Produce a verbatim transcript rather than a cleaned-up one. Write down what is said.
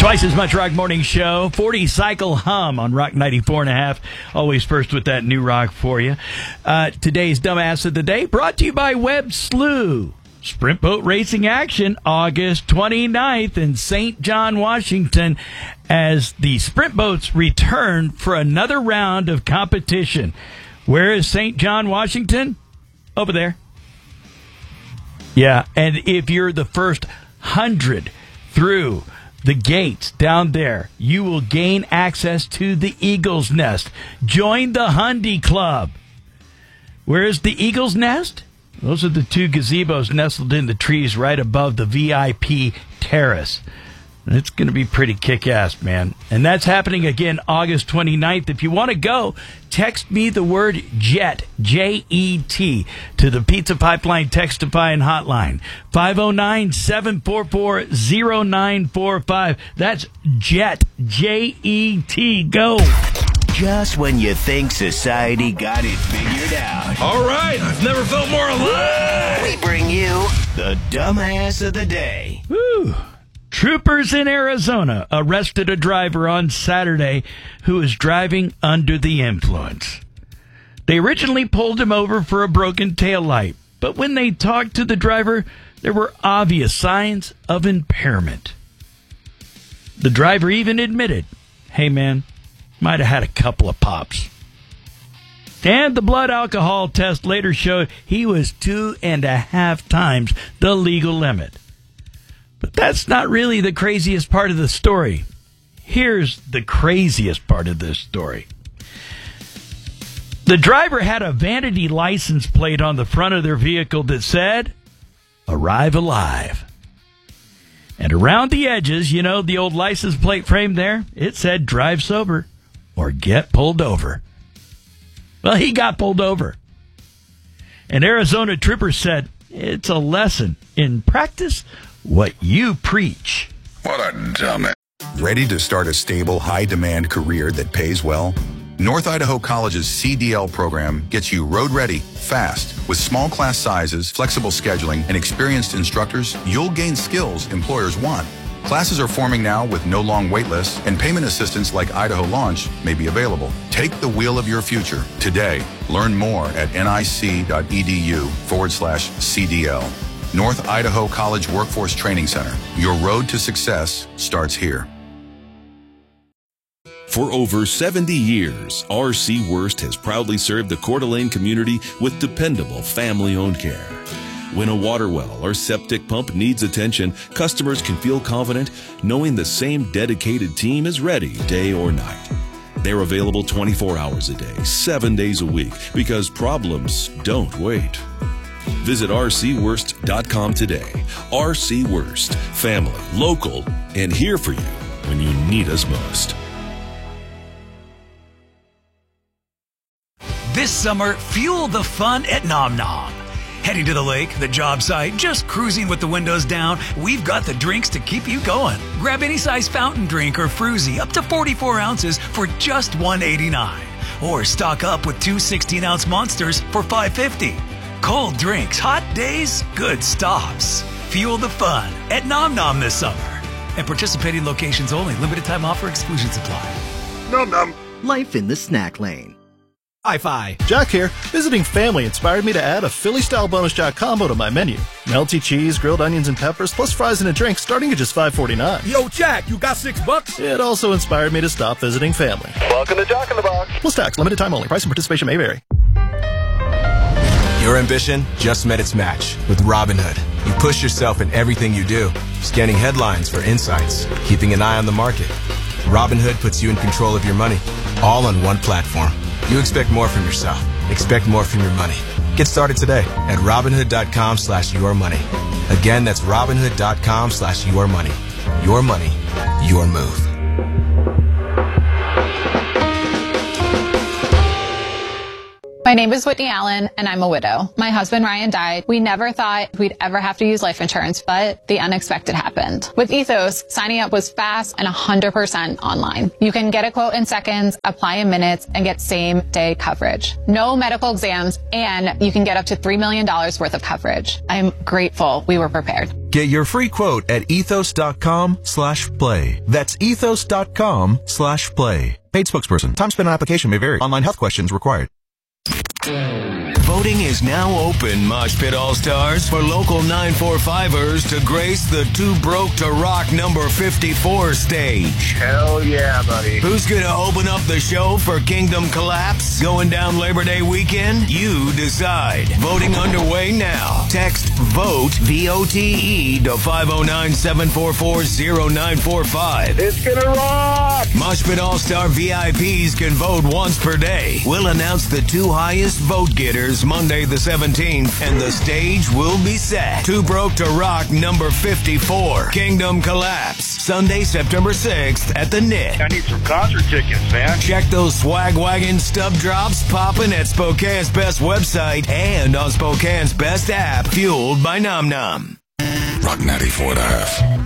Twice as much rock morning show, forty cycle hum on Rock ninety-four and a half. Always first with that new rock for you. Uh, today's dumbass of the day brought to you by Webb Slew. Sprint boat racing action August twenty-ninth in Saint John, Washington, as the sprint boats return for another round of competition. Where is Saint John, Washington? Over there. Yeah, and if you're the first hundred through the gates down there, you will gain access to the Eagle's Nest. Join the Hundy Club. Where is the Eagle's Nest? Those are the two gazebos nestled in the trees right above the V I P terrace. And it's going to be pretty kick-ass, man. And that's happening again August twenty-ninth. If you want to go, text me the word JET, J E T, to the Pizza Pipeline Text-to-Pine hotline, five oh nine, seven four four, oh nine four five. That's JET, J E T. Go. Just when you think society got it figured out. All right, I've never felt more alive. We bring you the dumbass of the day. Woo. Troopers in Arizona arrested a driver on Saturday who was driving under the influence. They originally pulled him over for a broken taillight, but when they talked to the driver, there were obvious signs of impairment. The driver even admitted, hey man, might have had a couple of pops. And the blood alcohol test later showed he was two and a half times the legal limit. But that's not really the craziest part of the story. Here's the craziest part of this story. The driver had a vanity license plate on the front of their vehicle that said, "Arrive alive." And around the edges, you know, the old license plate frame there, it said, "Drive sober or get pulled over." Well, he got pulled over. And Arizona troopers said, it's a lesson in practice what you preach. What a dumbass. Ready to start a stable, high-demand career that pays well? North Idaho College's C D L program gets you road-ready, fast. With small class sizes, flexible scheduling, and experienced instructors, you'll gain skills employers want. Classes are forming now with no long wait lists, and payment assistance like Idaho Launch may be available. Take the wheel of your future today. Learn more at nic.edu forward slash CDL. North Idaho College Workforce Training Center. Your road to success starts here. For over seventy years, R C Worst has proudly served the Coeur d'Alene community with dependable family-owned care. When a water well or septic pump needs attention, customers can feel confident knowing the same dedicated team is ready day or night. They're available twenty-four hours a day, seven days a week, because problems don't wait. Visit R C worst dot com today. R C Worst, family, local, and here for you when you need us most. This summer, fuel the fun at Nom Nom. Heading to the lake, the job site, just cruising with the windows down, we've got the drinks to keep you going. Grab any size fountain drink or fruzy up to forty-four ounces for just one eighty-nine. Or stock up with two sixteen-ounce monsters for five fifty. Cold drinks, hot days, good stops. Fuel the fun at Nom Nom this summer. And participating locations only. Limited time offer. Exclusions apply. Nom nom. Life in the snack lane. Hi-Fi. Jack here. Visiting family inspired me to add a Philly-style bonus jack combo to my menu. Melty cheese, grilled onions and peppers, plus fries and a drink starting at just five forty-nine. Yo, Jack, you got six bucks? It also inspired me to stop visiting family. Welcome to Jack in the Box. Plus tax, limited time only. Price and participation may vary. Your ambition just met its match with Robinhood. You push yourself in everything you do, scanning headlines for insights, keeping an eye on the market. Robinhood puts you in control of your money, all on one platform. You expect more from yourself. Expect more from your money. Get started today at Robinhood.com slash your money. Again, that's Robinhood.com slash your money. Your money, your move. My My name is Whitney Allen, and I'm a widow. My husband, Ryan, died. We never thought we'd ever have to use life insurance, but the unexpected happened. With Ethos, signing up was fast and one hundred percent online. You can get a quote in seconds, apply in minutes, and get same-day coverage. No medical exams, and you can get up to three million dollars worth of coverage. I'm grateful we were prepared. Get your free quote at ethos.com slash play. That's ethos.com slash play. Paid spokesperson. Time spent on application may vary. Online health questions required. Voting is now open, Mosh Pit All-Stars, for local nine forty-fivers to grace the Too Broke to Rock number fifty-four stage. Hell yeah, buddy. Who's going to open up the show for Kingdom Collapse? Going down Labor Day weekend? You decide. Voting underway now. Text VOTE, V O T E, to five oh nine, seven four four, oh nine four five. It's gonna rock! Mosh Pit All-Star V I Ps can vote once per day. We'll announce the two highest vote getters Monday the seventeenth, and the stage will be set. Too Broke to Rock number fifty-four, Kingdom Collapse, Sunday, September sixth at the N I T. I need some concert tickets, man. Check those swag wagon stub drops popping at Spokane's Best website and on Spokane's Best app, fueled by Nom Nom. Rock ninety-four and a half.